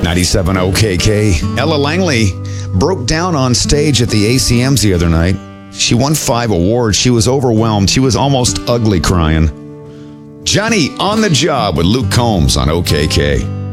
97 OKK. Ella Langley broke down on stage at the ACMs the other night. She won 5 awards. She was overwhelmed. She was almost ugly crying. Johnny on the Job with Luke Combs on OKK.